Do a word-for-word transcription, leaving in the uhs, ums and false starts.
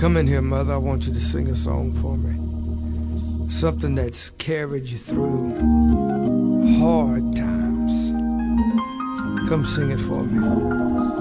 Come in here, Mother. I want you to sing a song for me. Something that's carried you through hard times. Come sing it for me.